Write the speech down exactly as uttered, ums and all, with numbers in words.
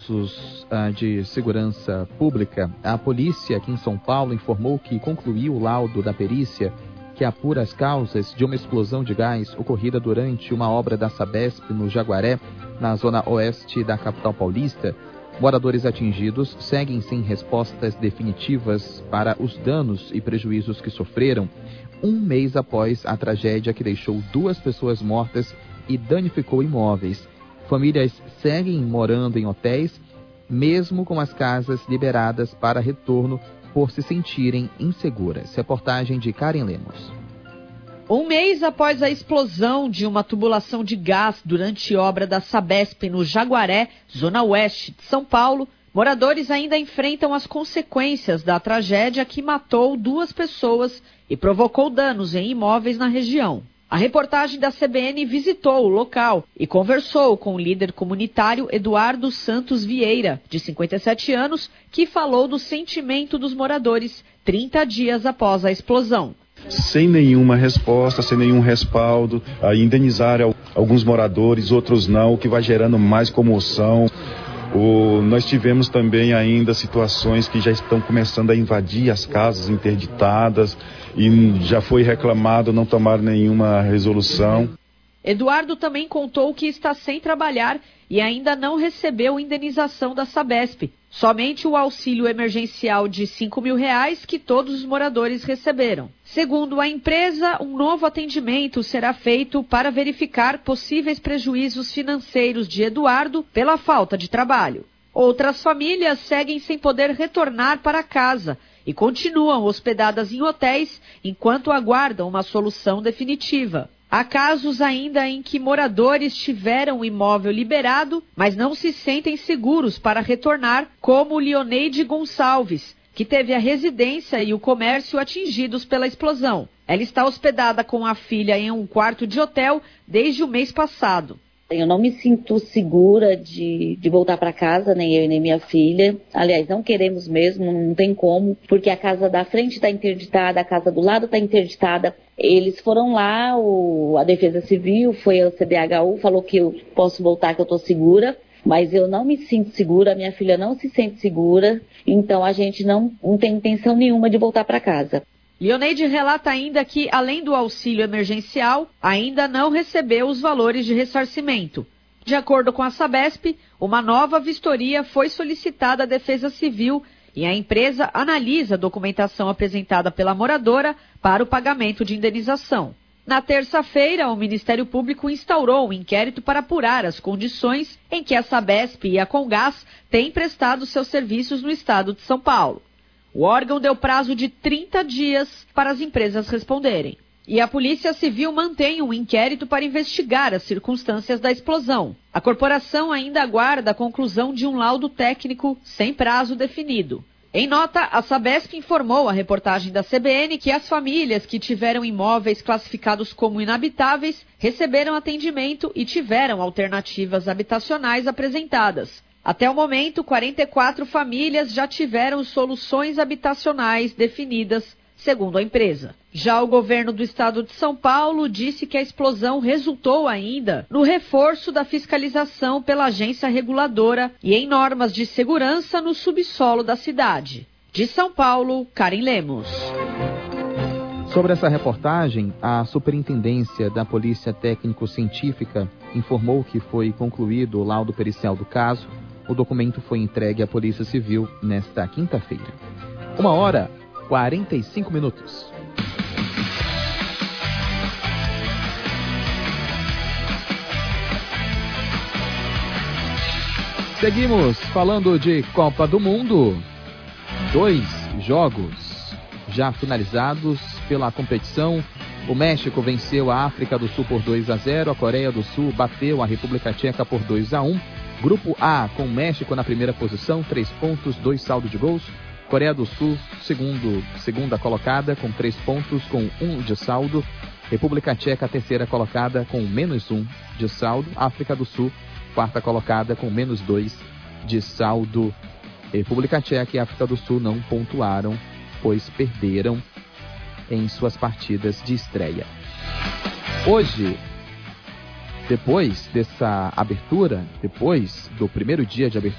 De segurança pública, a polícia aqui em São Paulo informou que concluiu o laudo da perícia que apura as causas de uma explosão de gás ocorrida durante uma obra da Sabesp no Jaguaré, na zona oeste da capital paulista. Moradores atingidos seguem sem respostas definitivas para os danos e prejuízos que sofreram, um mês após a tragédia que deixou duas pessoas mortas e danificou imóveis. Famílias seguem morando em hotéis, mesmo com as casas liberadas para retorno por se sentirem inseguras. Reportagem de Karen Lemos. Um mês após a explosão de uma tubulação de gás durante obra da Sabesp no Jaguaré, zona oeste de São Paulo, moradores ainda enfrentam as consequências da tragédia que matou duas pessoas e provocou danos em imóveis na região. A reportagem da C B N visitou o local e conversou com o líder comunitário Eduardo Santos Vieira, de cinquenta e sete anos, que falou do sentimento dos moradores trinta dias após a explosão. Sem nenhuma resposta, sem nenhum respaldo, a indenizar alguns moradores, outros não, o que vai gerando mais comoção. O, nós tivemos também ainda situações que já estão começando a invadir as casas interditadas e já foi reclamado, não tomaram nenhuma resolução. Eduardo também contou que está sem trabalhar e ainda não recebeu indenização da Sabesp, somente o auxílio emergencial de cinco mil reais que todos os moradores receberam. Segundo a empresa, um novo atendimento será feito para verificar possíveis prejuízos financeiros de Eduardo pela falta de trabalho. Outras famílias seguem sem poder retornar para casa e continuam hospedadas em hotéis enquanto aguardam uma solução definitiva. Há casos ainda em que moradores tiveram o imóvel liberado, mas não se sentem seguros para retornar, como Leoneide Gonçalves, que teve a residência e o comércio atingidos pela explosão. Ela está hospedada com a filha em um quarto de hotel desde o mês passado. Eu não me sinto segura de, de voltar para casa, nem eu nem minha filha. Aliás, não queremos mesmo, não tem como, porque a casa da frente está interditada, a casa do lado está interditada. Eles foram lá, o, a Defesa Civil, foi ao C D H U, falou que eu posso voltar, que eu estou segura. Mas eu não me sinto segura, minha filha não se sente segura, então a gente não, não tem intenção nenhuma de voltar para casa. Leoneide relata ainda que, além do auxílio emergencial, ainda não recebeu os valores de ressarcimento. De acordo com a Sabesp, uma nova vistoria foi solicitada à Defesa Civil e a empresa analisa a documentação apresentada pela moradora para o pagamento de indenização. Na terça-feira, o Ministério Público instaurou um inquérito para apurar as condições em que a Sabesp e a Comgás têm prestado seus serviços no estado de São Paulo. O órgão deu prazo de trinta dias para as empresas responderem. E a Polícia Civil mantém um inquérito para investigar as circunstâncias da explosão. A corporação ainda aguarda a conclusão de um laudo técnico sem prazo definido. Em nota, a Sabesp informou à reportagem da C B N que as famílias que tiveram imóveis classificados como inabitáveis receberam atendimento e tiveram alternativas habitacionais apresentadas. Até o momento, quarenta e quatro famílias já tiveram soluções habitacionais definidas, segundo a empresa. Já o governo do estado de São Paulo disse que a explosão resultou ainda no reforço da fiscalização pela agência reguladora e em normas de segurança no subsolo da cidade. De São Paulo, Karen Lemos. Sobre essa reportagem, a Superintendência da Polícia Técnico-Científica informou que foi concluído o laudo pericial do caso. O documento foi entregue à Polícia Civil nesta quinta-feira. Uma hora, quarenta e cinco minutos. Seguimos falando de Copa do Mundo. Dois jogos já finalizados pela competição. O México venceu a África do Sul por dois a zero. A Coreia do Sul bateu a República Tcheca por dois a um. Grupo A, com o México na primeira posição, três pontos, dois saldo de gols. Coreia do Sul, segundo, segunda colocada, com três pontos, com um de saldo. República Tcheca, terceira colocada, com menos um de saldo. África do Sul, quarta colocada, com menos dois de saldo. República Tcheca e África do Sul não pontuaram, pois perderam em suas partidas de estreia. Hoje, depois dessa abertura, depois do primeiro dia de abertura,